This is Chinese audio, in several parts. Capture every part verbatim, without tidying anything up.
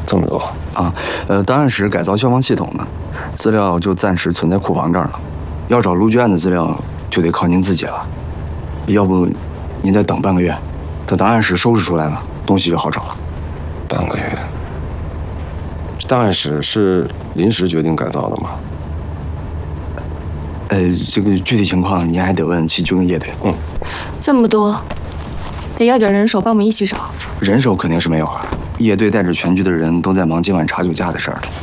这么多啊？呃，档案室改造消防系统呢，资料就暂时存在库房这儿了。要找卢局案的资料，就得靠您自己了。要不，您再等半个月，等档案室收拾出来了，东西就好找了。 半个月？档案室是临时决定改造的吗？ 呃，这个具体情况您还得问七军业队。 嗯，这么多，得要点人手帮我们一起找。 人手肯定是没有了，业队带着全局的人都在忙今晚查酒驾的事儿呢。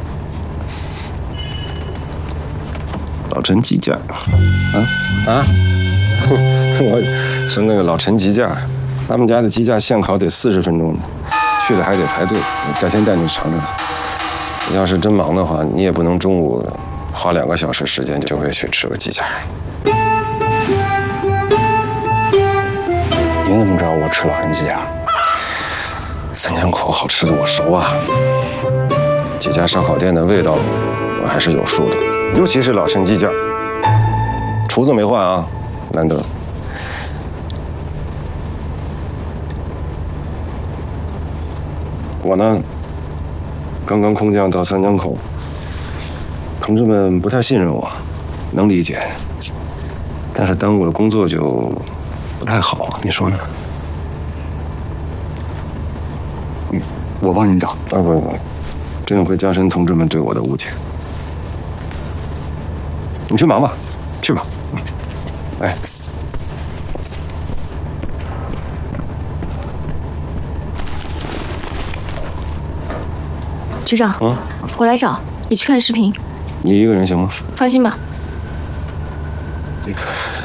老陈急件啊啊！我是那个老陈急件，他们家的机架现烤得四十分钟呢，去了还得排队。改天带你尝尝。要是真忙的话，你也不能中午花两个小时时间就会去吃个鸡架。 您怎么知道我吃老陈鸡架？ 三江口好吃的我熟啊，几家烧烤店的味道我还是有数的，尤其是老陈鸡架，厨子没换啊，难得。我呢，刚刚空降到三江口，同志们不太信任我，能理解，但是耽误了工作就不太好，你说呢？ 嗯，我帮您找。啊不不不，这样会加深同志们对我的误解。你去忙吧，去吧。哎。 局长，嗯，我来找你去看视频。 你一个人行吗？ 放心吧。 这个。